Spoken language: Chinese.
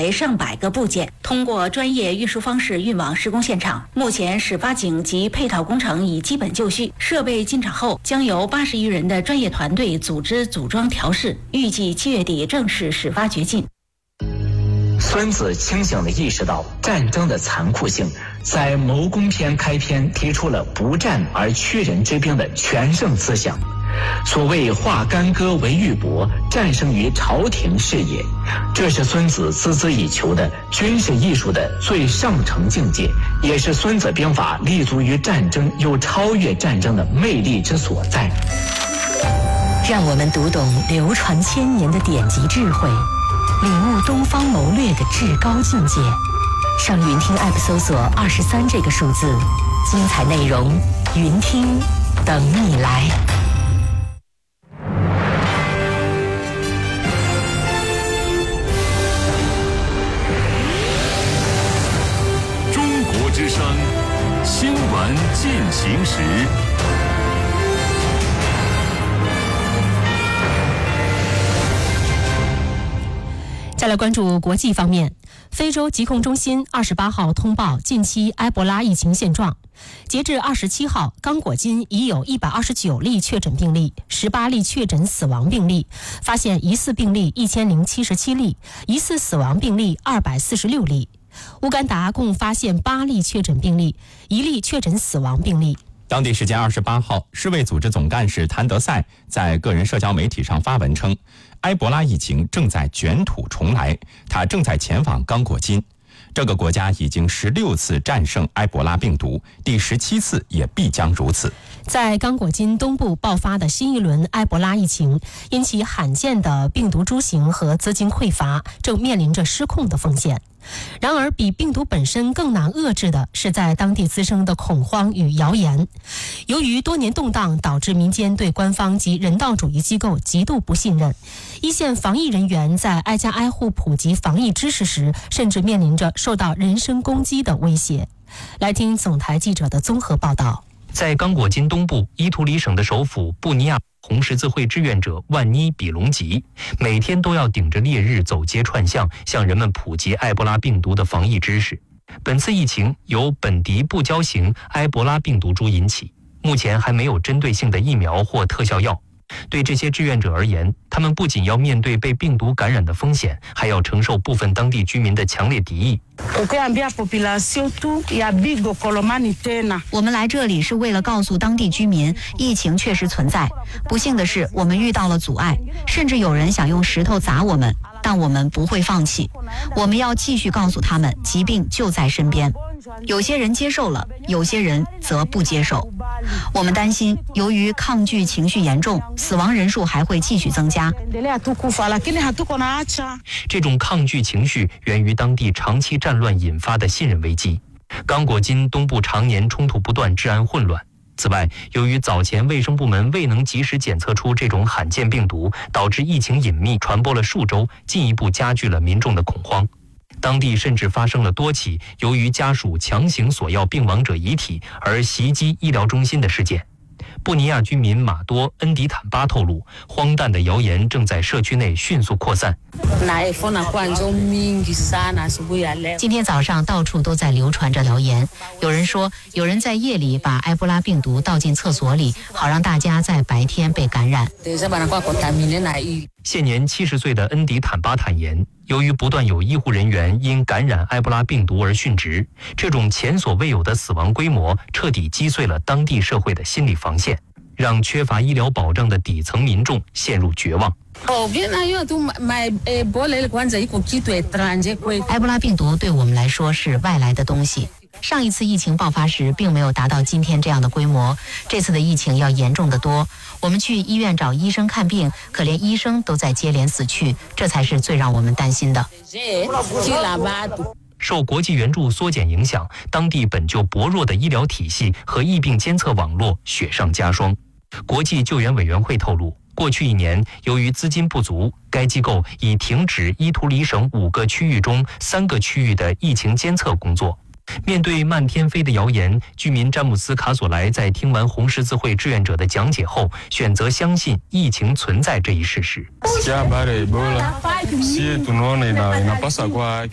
为上百个部件，通过专业运输方式运往施工现场。目前始发井及配套工程已基本就绪，设备进场后将由80余人的专业团队组织组装调试，预计7月底正式始发掘进。 孙子清醒地意识到战争的残酷性，在谋攻篇开篇提出了不战而屈人之兵的全胜思想。所谓化干戈为玉帛，战胜于朝廷是也，这是孙子孜孜以求的军事艺术的最上乘境界，也是孙子兵法立足于战争又超越战争的魅力之所在。 让我们读懂流传千年的典籍智慧，领悟东方谋略的至高境界。上云听 App 搜索23这个数字，精彩内容云听等你来。 中国之声新闻进行时。 再来关注国际方面，非洲疾控中心28号通报近期埃博拉疫情现状。截至27号，刚果金已有129例确诊病例，18例确诊死亡病例，发现疑似病例1077例，疑似死亡病例246例。乌干达共发现8例确诊病例，1例确诊死亡病例。 当地时间28号，世卫组织总干事谭德赛在个人社交媒体上发文称，埃博拉疫情正在卷土重来，他正在前往刚果金。这个国家已经16次战胜埃博拉病毒，第17次也必将如此。 在刚果金东部爆发的新一轮埃博拉疫情，因其罕见的病毒株型和资金匮乏，正面临着失控的风险。然而，比病毒本身更难遏制的是在当地滋生的恐慌与谣言。由于多年动荡，导致民间对官方及人道主义机构极度不信任。一线防疫人员在挨家挨户普及防疫知识时，甚至面临着受到人身攻击的威胁。来听总台记者的综合报道。 在刚果金东部伊图里省的首府布尼亚，红十字会志愿者万妮比隆吉每天都要顶着烈日走街串巷，向人们普及埃博拉病毒的防疫知识。本次疫情由本迪布胶型埃博拉病毒株引起，目前还没有针对性的疫苗或特效药。对这些志愿者而言，他们不仅要面对被病毒感染的风险，还要承受部分当地居民的强烈敌意。 我们来这里是为了告诉当地居民，疫情确实存在。不幸的是，我们遇到了阻碍，甚至有人想用石头砸我们，但我们不会放弃。我们要继续告诉他们，疾病就在身边。有些人接受了，有些人则不接受。我们担心，由于抗拒情绪严重，死亡人数还会继续增加。 这种抗拒情绪源于当地长期战乱引发的信任危机。刚果金东部常年冲突不断，治安混乱。此外，由于早前卫生部门未能及时检测出这种罕见病毒，导致疫情隐秘传播了数周，进一步加剧了民众的恐慌。当地甚至发生了多起由于家属强行索要病亡者遗体而袭击医疗中心的事件。布尼亚居民马多恩迪坦巴透露，荒诞的谣言正在社区内迅速扩散。 今天早上到处都在流传着谣言，有人说有人在夜里把埃博拉病毒倒进厕所里，好让大家在白天被感染。 现年70岁的恩迪坦巴坦言，由于不断有医护人员因感染埃博拉病毒而殉职，这种前所未有的死亡规模彻底击碎了当地社会的心理防线，让缺乏医疗保障的底层民众陷入绝望。 埃博拉病毒对我们来说是外来的东西。上一次疫情爆发时并没有达到今天这样的规模，这次的疫情要严重得多。我们去医院找医生看病，可连医生都在接连死去，这才是最让我们担心的。 受国际援助缩减影响，当地本就薄弱的医疗体系和疫病监测网络雪上加霜。国际救援委员会透露，过去1年，由于资金不足，该机构已停止伊图里省5个区域中3个区域的疫情监测工作。面对漫天飞的谣言，居民詹姆斯·卡索莱在听完红十字会志愿者的讲解后，选择相信疫情存在这一事实。